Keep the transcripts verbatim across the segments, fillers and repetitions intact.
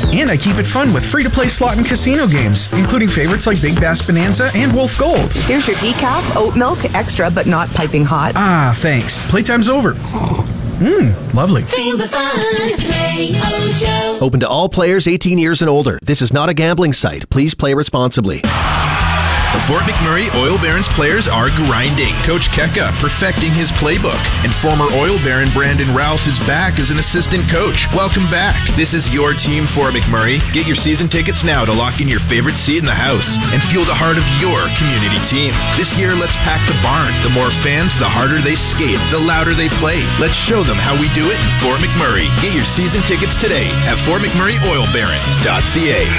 And I keep it fun with free-to-play slot and casino games, including favorites like Big Bass Bonanza and Wolf Gold. Here's your decaf, oat milk, extra but not piping hot. Ah, thanks. Playtime's over. Mmm, lovely. Feel the fun. Play Ojo. Open to all players eighteen years and older. This is not a gambling site. Please play responsibly. The Fort McMurray Oil Barons players are grinding. Coach Keka perfecting his playbook. And former Oil Baron Brandon Ralph is back as an assistant coach. Welcome back. This is your team, Fort McMurray. Get your season tickets now to lock in your favorite seat in the house and fuel the heart of your community team. This year, let's pack the barn. The more fans, the harder they skate, the louder they play. Let's show them how we do it in Fort McMurray. Get your season tickets today at fort mcmurray oil barons dot c a.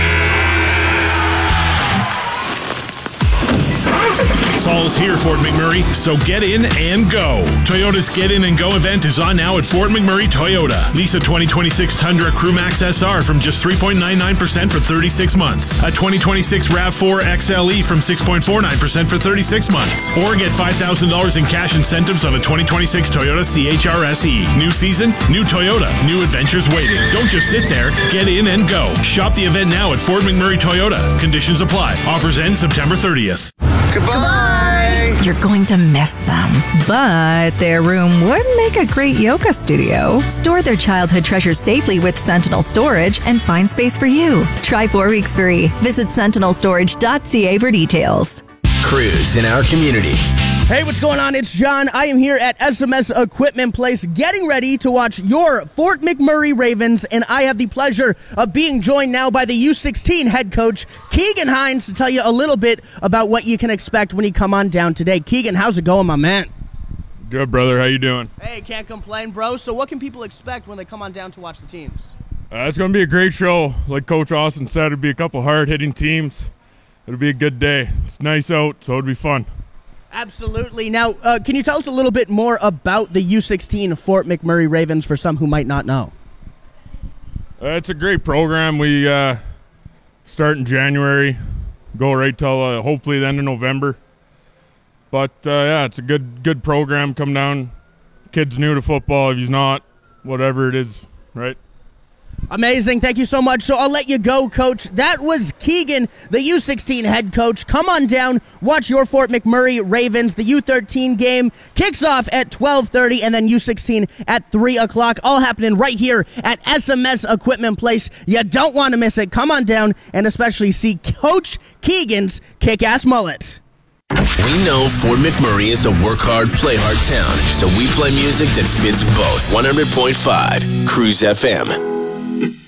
Fall's here, Fort McMurray, so get in and go. Toyota's Get In and Go event is on now at Fort McMurray Toyota. Lease a twenty twenty-six Tundra Crewmax S R from just three point nine nine percent for thirty-six months. A twenty twenty-six RAV four X L E from six point four nine percent for thirty-six months. Or get five thousand dollars in cash incentives on a twenty twenty-six Toyota C H R S E. New season, new Toyota, new adventures waiting. Don't just sit there. Get in and go. Shop the event now at Fort McMurray Toyota. Conditions apply. Offers end September thirtieth. Goodbye! You're going to miss them, but their room would make a great yoga studio. Store their childhood treasures safely with Sentinel Storage and find space for you. Try four weeks free. Visit sentinel storage dot c a for details. Crews in our community. Hey, what's going on? It's John. I am here at S M S Equipment Place getting ready to watch your Fort McMurray Ravens, and I have the pleasure of being joined now by the U sixteen head coach, Keegan Hines, to tell you a little bit about what you can expect when you come on down today. Keegan, how's it going, my man? Good, brother. How you doing? Hey, can't complain, bro. So what can people expect when they come on down to watch the teams? Uh, it's going to be a great show. Like Coach Austin said, it'll be a couple hard-hitting teams. It'll be a good day. It's nice out, so it'll be fun. Absolutely. Now, uh, can you tell us a little bit more about the U sixteen Fort McMurray Ravens for some who might not know? Uh, it's a great program. We uh, start in January, go right till uh, hopefully the end of November. But, uh, yeah, it's a good good program. Come down. Kid's new to football. If he's not, whatever it is, right? Amazing. Thank you so much. So I'll let you go, Coach. That was Keegan, the U sixteen head coach. Come on down, watch your Fort McMurray Ravens. The U thirteen game kicks off at twelve thirty, and then U sixteen at three o'clock. All happening right here at S M S Equipment Place. You don't want to miss it. Come on down and especially see Coach Keegan's kick-ass mullet. We know Fort McMurray is a work hard, play hard town, so we play music that fits both. one hundred point five Cruise F M.